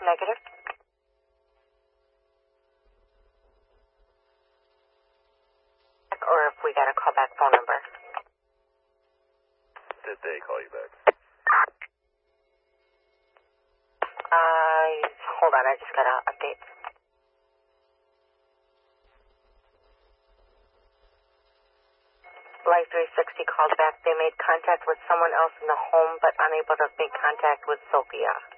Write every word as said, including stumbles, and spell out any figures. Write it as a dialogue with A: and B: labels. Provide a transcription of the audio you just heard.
A: Negative. Or if we got a callback phone number.
B: Did they call you back?
A: Uh, hold on, I just got an update. Life three sixty called back. They made contact with someone else in the home, but unable to make contact with Sophia.